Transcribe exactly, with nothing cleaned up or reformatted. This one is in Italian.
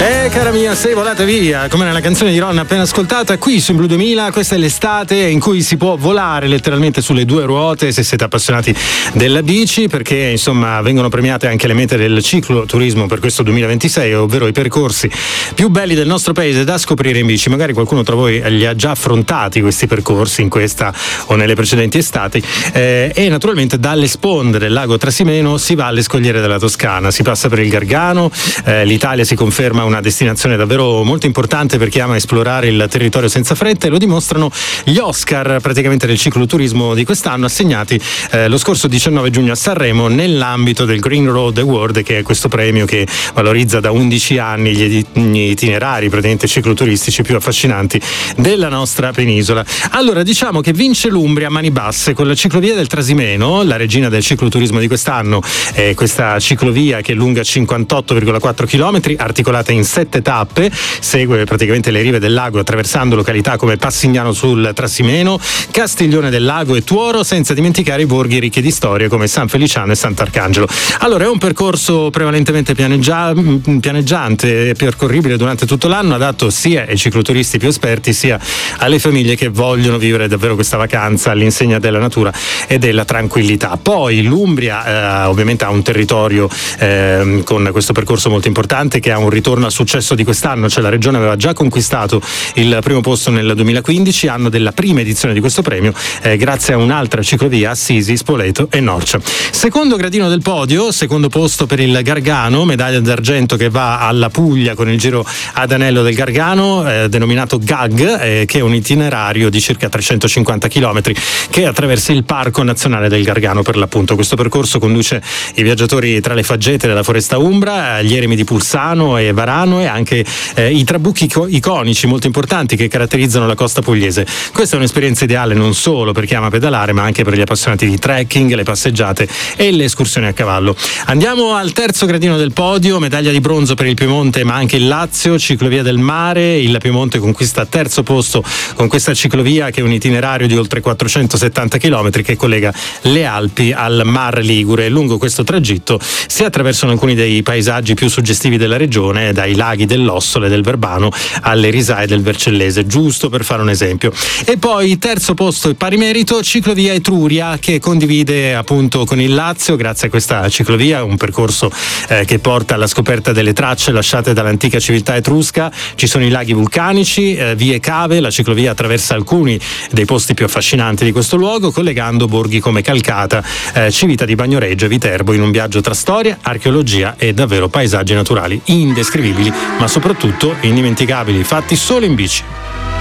Eh, cara mia, sei volata via, come nella canzone di Ron appena ascoltata, qui su Blu duemila. Questa è l'estate in cui si può volare letteralmente sulle due ruote se siete appassionati della bici, perché insomma vengono premiate anche le mete del cicloturismo per questo duemilaventisei, ovvero i percorsi più belli del nostro paese da scoprire in bici. Magari qualcuno tra voi li ha già affrontati questi percorsi in questa o nelle precedenti estati, eh, e naturalmente dalle sponde del lago Trasimeno si va alle scogliere della Toscana, si passa per il Gargano. eh, l'Italia si conferma una destinazione davvero molto importante per chi ama esplorare il territorio senza fretta, e lo dimostrano gli Oscar praticamente del cicloturismo di quest'anno, assegnati eh, lo scorso diciannove giugno a Sanremo nell'ambito del Green Road Award, che è questo premio che valorizza da undici anni gli itinerari praticamente cicloturistici più affascinanti della nostra penisola. Allora, diciamo che vince l'Umbria a mani basse con la ciclovia del Trasimeno, la regina del cicloturismo di quest'anno. È questa ciclovia che è lunga cinquantotto virgola quattro chilometri, articolata in sette tappe, segue praticamente le rive del lago attraversando località come Passignano sul Trasimeno, Castiglione del Lago e Tuoro, senza dimenticare i borghi ricchi di storia come San Feliciano e Sant'Arcangelo. Allora, è un percorso prevalentemente pianeggia- pianeggiante e percorribile durante tutto l'anno, adatto sia ai cicloturisti più esperti sia alle famiglie che vogliono vivere davvero questa vacanza all'insegna della natura e della tranquillità. Poi l'Umbria eh, ovviamente ha un territorio eh, con questo percorso molto importante, che ha un ritorno al successo di quest'anno, cioè la regione aveva già conquistato il primo posto nel duemilaquindici, anno della prima edizione di questo premio, eh, grazie a un'altra ciclovia, Assisi, Spoleto e Norcia. Secondo gradino del podio, secondo posto per il Gargano, medaglia d'argento che va alla Puglia con il giro ad anello del Gargano, eh, denominato G A G, eh, che è un itinerario di circa trecentocinquanta chilometri che attraversa il Parco Nazionale del Gargano per l'appunto. Questo percorso conduce i viaggiatori tra le faggete della foresta umbra, gli eremi di Pulsano e Varano e anche eh, i trabucchi ico- iconici molto importanti che caratterizzano la costa pugliese. Questa è un'esperienza ideale non solo per chi ama pedalare, ma anche per gli appassionati di trekking, le passeggiate e le escursioni a cavallo. Andiamo al terzo gradino del podio, medaglia di bronzo per il Piemonte ma anche il Lazio, ciclovia del mare. Il Piemonte conquista terzo posto con questa ciclovia, che è un itinerario di oltre quattrocentosettanta chilometri che collega le Alpi al Mar Ligure. Lungo questo tragitto si attraversano alcuni dei paesaggi più suggestivi della regione, dai laghi dell'Ossole e del Verbano alle risaie del Vercellese, giusto per fare un esempio. E poi terzo posto e pari merito, ciclovia Etruria, che condivide appunto con il Lazio, grazie a questa ciclovia, un percorso eh, che porta alla scoperta delle tracce lasciate dall'antica civiltà etrusca. Ci sono i laghi vulcanici, eh, vie cave, la ciclovia attraversa alcuni dei posti più affascinanti di questo luogo, collegando borghi come Calcata, eh, Civita di Bagnoregio e Viterbo, in un viaggio tra storia, archeologia e davvero paesaggi naturali indescrivibili, ma soprattutto indimenticabili, fatti solo in bici.